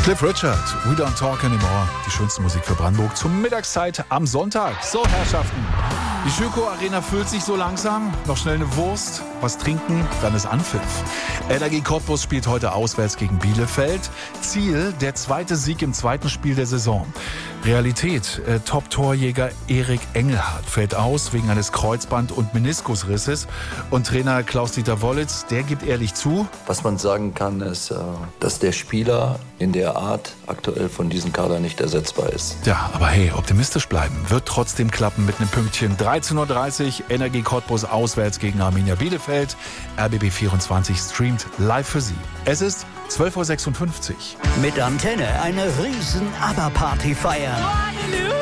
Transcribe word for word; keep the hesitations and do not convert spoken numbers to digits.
Cliff Richard, We Don't Talk Anymore. Die schönste Musik für Brandenburg zur Mittagszeit am Sonntag. So, Herrschaften, die Schöko Arena füllt sich so langsam. Noch schnell eine Wurst, was trinken, dann ist Anpfiff. N R G Cottbus spielt heute auswärts gegen Bielefeld. Ziel, der zweite Sieg im zweiten Spiel der Saison. Realität, äh, Top-Torjäger Erik Engelhardt fällt aus wegen eines Kreuzband- und Meniskusrisses. Und Trainer Klaus-Dieter Wollitz, der gibt ehrlich zu: Was man sagen kann, ist, dass der Spieler in der Art aktuell von diesem Kader nicht ersetzbar ist. Ja, aber hey, optimistisch bleiben. Wird trotzdem klappen mit einem Pünktchen. dreizehn Uhr dreißig, N R G Cottbus auswärts gegen Arminia Bielefeld. R B B vierundzwanzig streamt live für Sie. Es ist zwölf Uhr sechsundfünfzig. Mit Antenne eine riesen ABBA-Party feiern.